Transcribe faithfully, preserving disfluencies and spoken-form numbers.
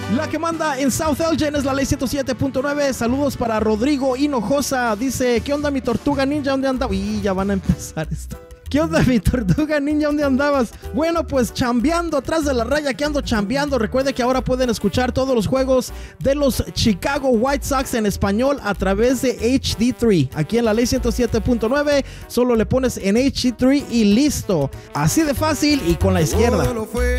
La que manda en South Elgin es la ley ciento siete punto nueve. Saludos para Rodrigo Hinojosa. Dice, ¿qué onda mi tortuga ninja? ¿Dónde andaba? Y ya van a empezar esto. ¿Qué onda mi tortuga ninja? ¿Dónde andabas? Bueno, pues chambeando atrás de la raya, que ando chambeando. Recuerde que ahora pueden escuchar todos los juegos de los Chicago White Sox en español a través de H D tres. Aquí en la ley ciento siete punto nueve solo le pones en H D tres y listo. Así de fácil y con la izquierda.